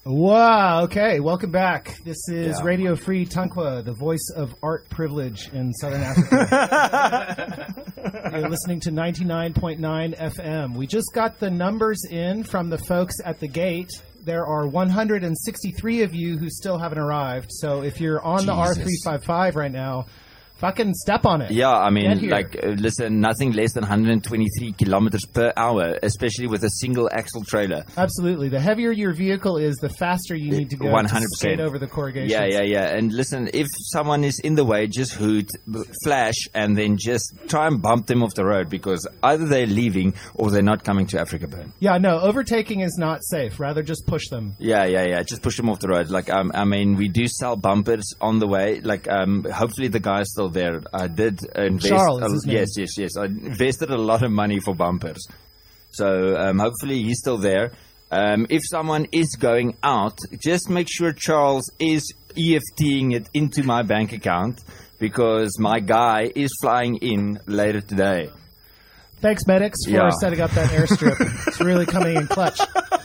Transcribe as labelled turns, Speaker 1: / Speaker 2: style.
Speaker 1: Wow, okay, welcome back. This is Radio Free Tankwa, the voice of art privilege in Southern Africa. You're listening to 99.9 FM. We just got the numbers in from the folks at the gate. There are 163 of you who still haven't arrived, so if you're on the R355 right now, fucking step on it.
Speaker 2: Yeah, I mean, listen, nothing less than 123 kilometers per hour, especially with a single axle trailer.
Speaker 1: Absolutely. The heavier your vehicle is, the faster you need to go 100%. To skate over the corrugations.
Speaker 2: Yeah. And listen, if someone is in the way, just hoot, flash, and then just try and bump them off the road, because either they're leaving or they're not coming to Africa Burn.
Speaker 1: Yeah, no, overtaking is not safe. Rather just push them.
Speaker 2: Yeah. Just push them off the road. Like, I mean, we do sell bumpers on the way. Like, hopefully the guy's still there. I did invest.
Speaker 1: Charles, is his name.
Speaker 2: Yes. I invested a lot of money for bumpers, so hopefully he's still there. If someone is going out, just make sure Charles is EFTing it into my bank account, because my guy is flying in later today.
Speaker 1: Thanks, medics, for setting up that airstrip. It's really coming in clutch.